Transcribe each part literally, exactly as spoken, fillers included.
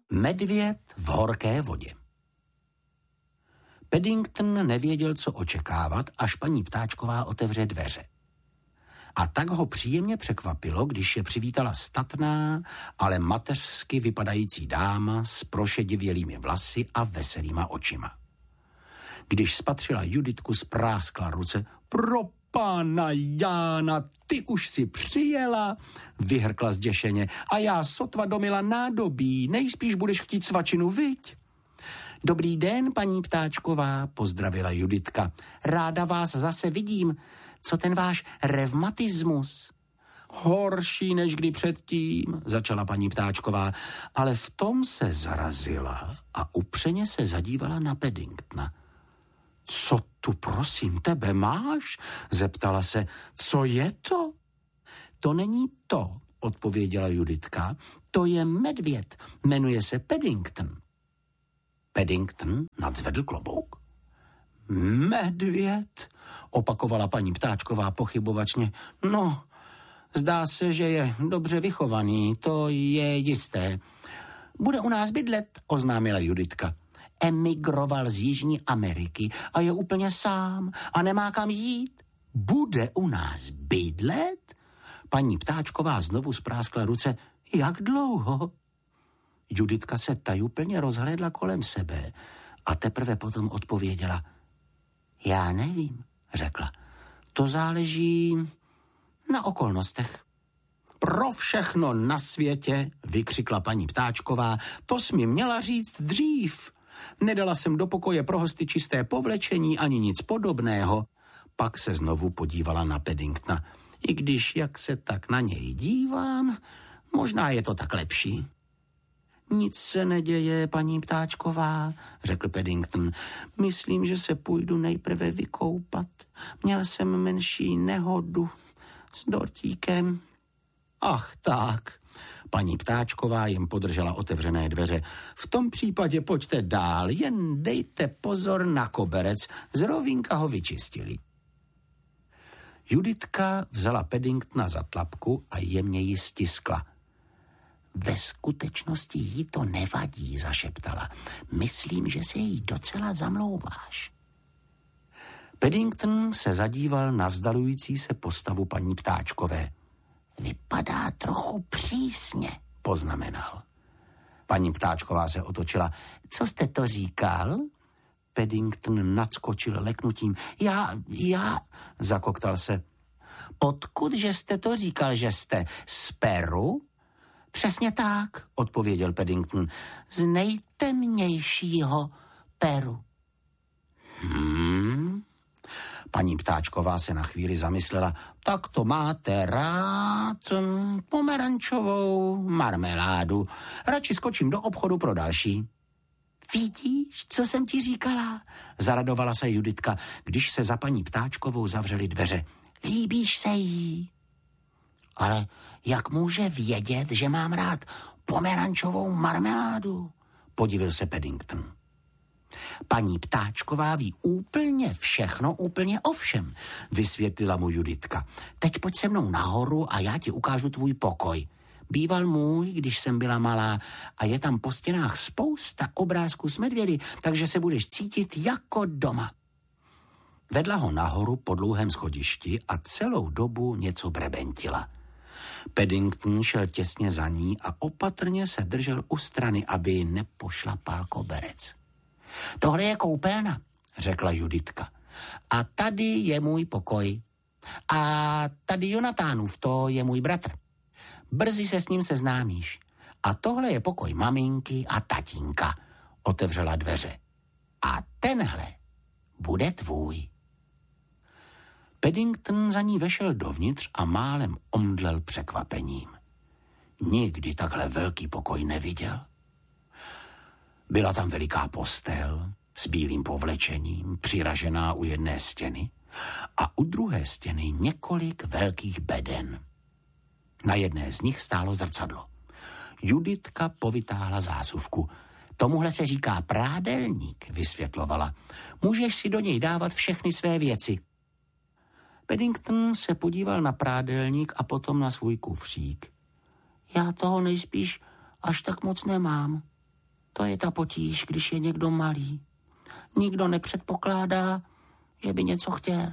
Medvěd v horké vodě. Paddington nevěděl, co očekávat, až paní Ptáčková otevře dveře. A tak ho příjemně překvapilo, když je přivítala statná, ale mateřsky vypadající dáma s prošedivělými vlasy a veselýma očima. Když spatřila Juditku, spráskla ruce. Pro pána Jána, ty už si přijela, vyhrkla zděšeně. A já sotva domila nádobí, nejspíš budeš chtít svačinu, viď? Dobrý den, paní Ptáčková, pozdravila Juditka. Ráda vás zase vidím. Co ten váš revmatismus? Horší než kdy předtím, začala paní Ptáčková, ale v tom se zarazila a upřeně se zadívala na Paddingtona. Co tu prosím tebe máš? Zeptala se. Co je to? To není to, odpověděla Juditka. To je medvěd, jmenuje se Paddington. Paddington nadzvedl klobouk. Medvěd, opakovala paní Ptáčková pochybovačně. No, zdá se, že je dobře vychovaný, to je jisté. Bude u nás bydlet, oznámila Juditka. Emigroval z Jižní Ameriky a je úplně sám a nemá kam jít. Bude u nás bydlet? Paní Ptáčková znovu spráskla ruce. Jak dlouho? Juditka se tajuplně rozhlédla kolem sebe a teprve potom odpověděla. Já nevím, řekla. To záleží na okolnostech. Pro všechno na světě, vykřikla paní Ptáčková, to jsi mi měla říct dřív. Nedala jsem do pokoje pro hosty čisté povlečení ani nic podobného. Pak se znovu podívala na Paddingtona. I když, jak se tak na něj dívám, možná je to tak lepší. Nic se neděje, paní Ptáčková, řekl Paddington. Myslím, že se půjdu nejprve vykoupat. Měl jsem menší nehodu s dortíkem. Ach tak, paní Ptáčková jim podržela otevřené dveře. V tom případě pojďte dál, jen dejte pozor na koberec, z rovínka ho vyčistili. Juditka vzala Paddingtona za tlapku a jemně ji stiskla. Ve skutečnosti jí to nevadí, zašeptala. Myslím, že se jí docela zamlouváš. Paddington se zadíval na vzdalující se postavu paní Ptáčkové. Vypadá trochu přísně, poznamenal. Paní Ptáčková se otočila. Co jste to říkal? Paddington nadskočil leknutím. Já, já, zakoktal se. Odkud, že jste to říkal, že jste z Peru? Přesně tak, odpověděl Paddington. Z nejtemnějšího Peru. Hmm. Paní Ptáčková se na chvíli zamyslela. Tak to máte rád pomerančovou marmeládu. Radši skočím do obchodu pro další. Vidíš, co jsem ti říkala? Zaradovala se Juditka, když se za paní Ptáčkovou zavřely dveře. Líbíš se jí? Ale jak může vědět, že mám rád pomerančovou marmeládu? Podivil se Paddington. Paní Ptáčková ví úplně všechno, úplně o všem, vysvětlila mu Juditka. Teď pojď se mnou nahoru a já ti ukážu tvůj pokoj. Býval můj, když jsem byla malá a je tam po stěnách spousta obrázků s medvědy, takže se budeš cítit jako doma. Vedla ho nahoru po dlouhém schodišti a celou dobu něco brebentila. Paddington šel těsně za ní a opatrně se držel u strany, aby nepošlapal koberec. Tohle je koupelna, řekla Juditka. A tady je můj pokoj. A tady Jonatánův, to je můj bratr. Brzy se s ním seznámíš. A tohle je pokoj maminky a tatínka. Otevřela dveře. A tenhle bude tvůj. Paddington za ní vešel dovnitř a málem omdlel překvapením. Nikdy takhle velký pokoj neviděl. Byla tam veliká postel s bílým povlečením, přiražená u jedné stěny a u druhé stěny několik velkých beden. Na jedné z nich stálo zrcadlo. Juditka povytáhla zásuvku. Tomuhle se říká prádelník, vysvětlovala. Můžeš si do něj dávat všechny své věci. Paddington se podíval na prádelník a potom na svůj kufřík. Já toho nejspíš až tak moc nemám. To je ta potíž, když je někdo malý. Nikdo nepředpokládá, že by něco chtěl.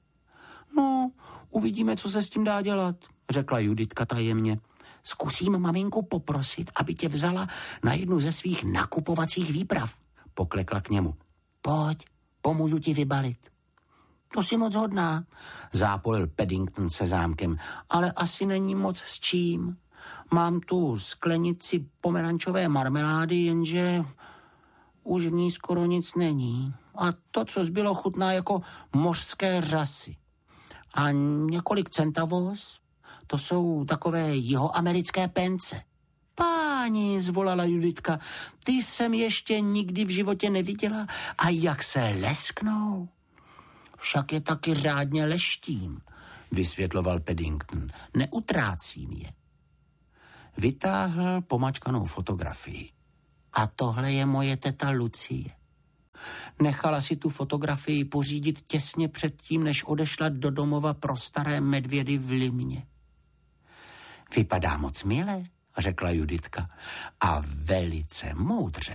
No, uvidíme, co se s tím dá dělat, řekla Juditka tajemně. Zkusím maminku poprosit, aby tě vzala na jednu ze svých nakupovacích výprav, poklekla k němu. Pojď, pomůžu ti vybalit. To si moc hodná, zápolil Paddington se zámkem, ale asi není moc s čím. Mám tu sklenici pomerančové marmelády, jenže už v ní skoro nic není. A to, co zbylo, chutná jako mořské řasy. A několik centavos, to jsou takové jihoamerické pence. Páni, zvolala Juditka, ty jsem ještě nikdy v životě neviděla. A jak se lesknou? Však je taky řádně leštím, vysvětloval Paddington. Neutrácím je. Vytáhl pomačkanou fotografii. A tohle je moje teta Lucie. Nechala si tu fotografii pořídit těsně předtím, než odešla do domova pro staré medvědy v Limně. Vypadá moc milé, řekla Juditka, a velice moudře.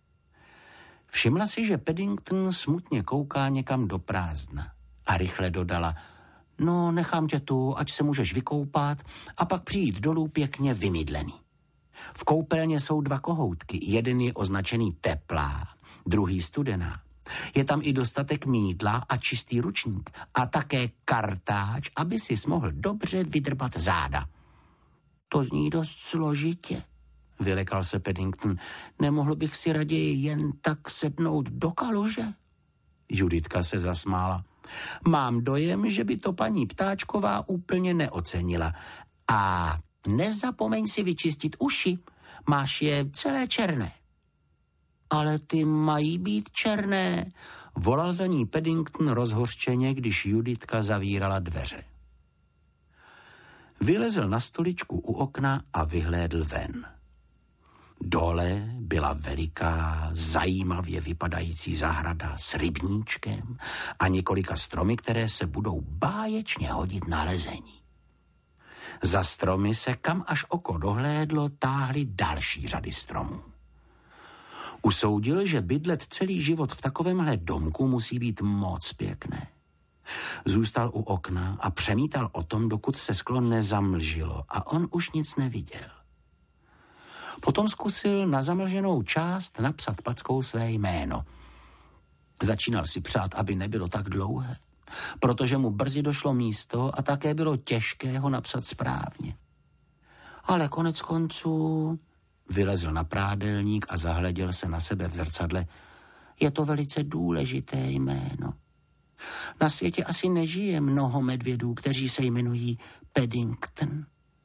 Všimla si, že Paddington smutně kouká někam do prázdna a rychle dodala, no nechám tě tu, ať se můžeš vykoupat a pak přijít dolů pěkně vymydlený. V koupelně jsou dva kohoutky, jeden je označený teplá, druhý studená. Je tam i dostatek mýdla a čistý ručník a také kartáč, aby si mohl dobře vydrbat záda. To zní dost složitě, vylekal se Paddington. Nemohl bych si raději jen tak sednout do kaluže? Juditka se zasmála. Mám dojem, že by to paní Ptáčková úplně neocenila. A nezapomeň si vyčistit uši, máš je celé černé. Ale ty mají být černé, volal za ní Paddington rozhořčeně, když Juditka zavírala dveře. Vylezl na stoličku u okna a vyhlédl ven. Dole byla veliká, zajímavě vypadající zahrada s rybníčkem a několika stromy, které se budou báječně hodit na lezení. Za stromy se, kam až oko dohlédlo, táhly další řady stromů. Usoudil, že bydlet celý život v takovémhle domku musí být moc pěkné. Zůstal u okna a přemítal o tom, dokud se sklo nezamlžilo a on už nic neviděl. Potom zkusil na zamlženou část napsat packou své jméno. Začínal si přát, aby nebylo tak dlouhé, protože mu brzy došlo místo a také bylo těžké ho napsat správně. Ale konec konců vylezl na prádelník a zahleděl se na sebe v zrcadle. Je to velice důležité jméno. Na světě asi nežije mnoho medvědů, kteří se jmenují Paddington.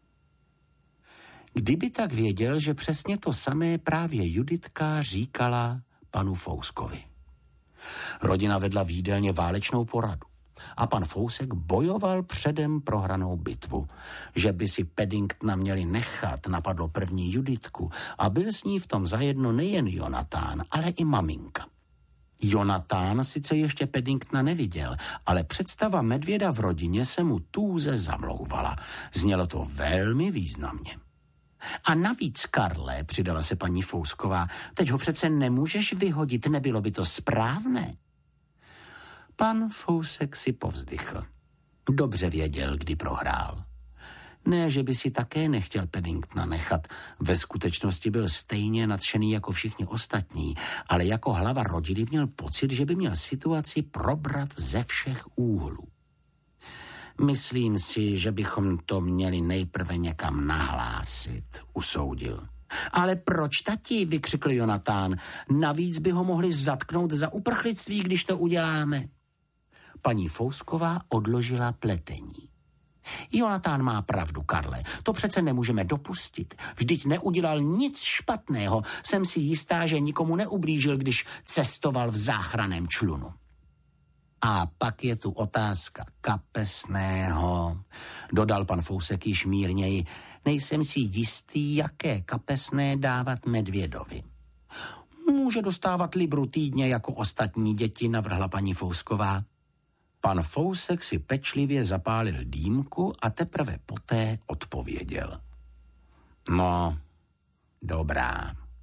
Kdyby tak věděl, že přesně to samé právě Juditka říkala panu Fouskovi. Rodina vedla v jídelně válečnou poradu a pan Fousek bojoval předem prohranou bitvu. Že by si Paddingtona měli nechat, napadlo první Juditku a byl s ní v tom zajedno nejen Jonatán, ale i maminka. Jonatán sice ještě Paddingtona neviděl, ale představa medvěda v rodině se mu tůze zamlouvala. Znělo to velmi významně. A navíc, Karle, přidala se paní Fousková, teď ho přece nemůžeš vyhodit, nebylo by to správné. Pan Fousek si povzdychl. Dobře věděl, kdy prohrál. Ne, že by si také nechtěl Paddingtona nechat. Ve skutečnosti byl stejně nadšený jako všichni ostatní, ale jako hlava rodiny měl pocit, že by měl situaci probrat ze všech úhlů. Myslím si, že bychom to měli nejprve někam nahlásit, usoudil. Ale proč, tati, vykřikl Jonatán, navíc by ho mohli zatknout za uprchlictví, když to uděláme. Paní Fousková odložila pletení. Jonatán má pravdu, Karle, to přece nemůžeme dopustit. Vždyť neudělal nic špatného, jsem si jistá, že nikomu neublížil, když cestoval v záchranném člunu. A pak je tu otázka kapesného, dodal pan Fousek již mírněji. Nejsem si jistý, jaké kapesné dávat medvědovi. Může dostávat libru týdně jako ostatní děti, navrhla paní Fousková. Pan Fousek si pečlivě zapálil dýmku a teprve poté odpověděl. No, dobrá.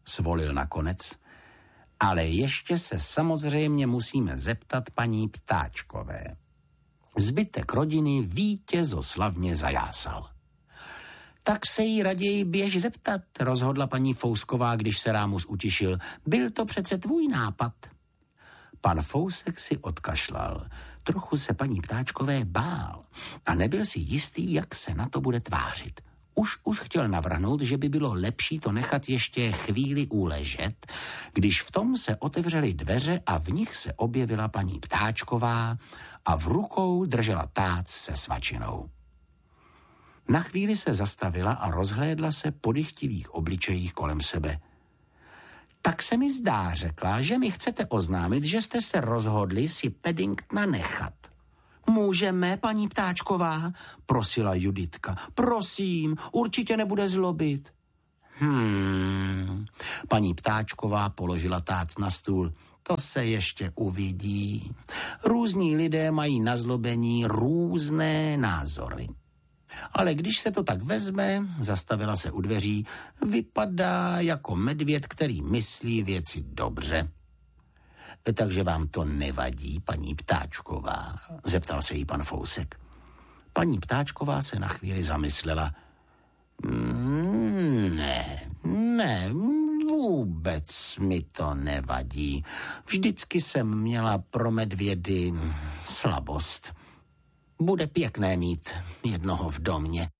svolil nakonec. Ale ještě se samozřejmě musíme zeptat paní Ptáčkové. Zbytek rodiny vítězoslavně zajásal. Tak se jí raději běž zeptat, rozhodla paní Fousková, když se Rámus utišil. Byl to přece tvůj nápad. Pan Fousek si odkašlal. Trochu se paní Ptáčkové bál a nebyl si jistý, jak se na to bude tvářit. Už už chtěl navrhnout, že by bylo lepší to nechat ještě chvíli uležet, když v tom se otevřely dveře a v nich se objevila paní Ptáčková a v rukou držela tác se svačinou. Na chvíli se zastavila a rozhlédla se po dychtivých obličejích kolem sebe. Tak se mi zdá, řekla, že mi chcete oznámit, že jste se rozhodli si Paddingtona nechat. Můžeme, paní Ptáčková, prosila Juditka. Prosím, určitě nebude zlobit. Hmm, paní Ptáčková položila tác na stůl. To se ještě uvidí. Různí lidé mají na zlobení různé názory. Ale když se to tak vezme, zastavila se u dveří, vypadá jako medvěd, který myslí věci dobře. Takže vám to nevadí, paní Ptáčková? Zeptal se jí pan Fousek. Paní Ptáčková se na chvíli zamyslela. Ne, ne, vůbec mi to nevadí. Vždycky jsem měla pro medvědy slabost. Bude pěkné mít jednoho v domě.